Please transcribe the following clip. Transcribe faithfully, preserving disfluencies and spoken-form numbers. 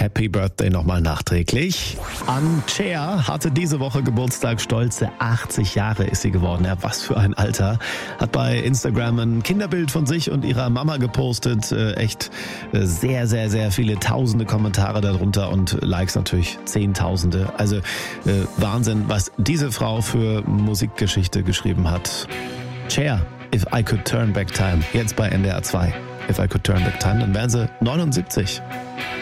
Happy Birthday nochmal nachträglich. An Cher hatte diese Woche Geburtstag, stolze achtzig Jahre ist sie geworden. Ja, was für ein Alter. Hat bei Instagram ein Kinderbild von sich und ihrer Mama gepostet. Äh, echt äh, sehr, sehr, sehr viele tausende Kommentare darunter und Likes natürlich zehntausende. Also äh, Wahnsinn, was diese Frau für Musikgeschichte geschrieben hat. Cher, If I Could Turn Back Time, jetzt bei N D R zwei. If I Could Turn Back Time, dann wären sie neunundsiebzig.